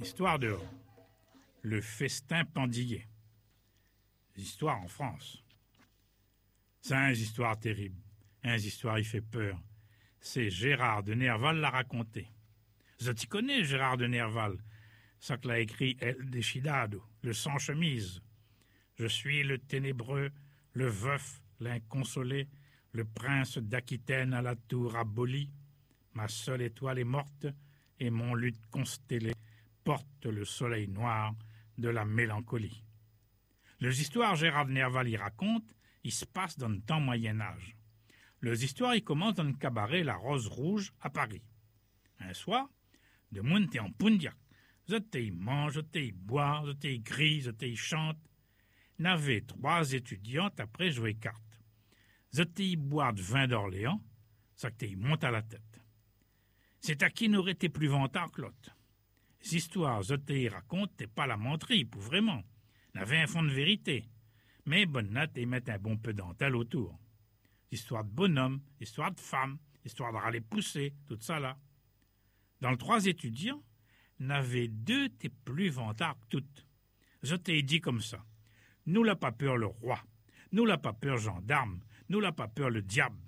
Histoire de le festin pendillé. Histoire en France. C'est une histoire terrible. Une histoire, il fait peur. C'est Gérard de Nerval l'a raconté. Je t'y connais, Gérard de Nerval. Ça que l'a écrit El Deschidado, le sans-chemise. Je suis le ténébreux, le veuf, l'inconsolé, le prince d'Aquitaine à la tour abolie. Ma seule étoile est morte et mon luth constellé porte le soleil noir de la mélancolie. Les histoires Gérard de Nerval y raconte, il se passe dans le temps Moyen-Âge. Les histoires y commencent dans le cabaret La Rose Rouge à Paris. Un soir, de monde t'es en Pundiac. Je t'y mange, je t'y bois, je t'y crie, je t'y chante. N'avait 3 étudiantes après jouer cartes. Je t'y boire de vin d'Orléans, ça que t'y monte à la tête. C'est à qui n'aurait été plus vantard que l'autre. Les histoires je t'y raconte, t'es pas la menterie, pour vraiment. N'avait un fond de vérité. Mais bonne note et mettre un bon peu dentelle autour. Histoire de bonhomme, histoire de femme, histoire de râler pousser, tout ça là. Dans le 3 étudiants, n'avait 2 t'es plus vantard que toutes. Je t'ai dit comme ça. Nous l'a pas peur le roi, nous l'a pas peur gendarme, nous l'a pas peur le diable.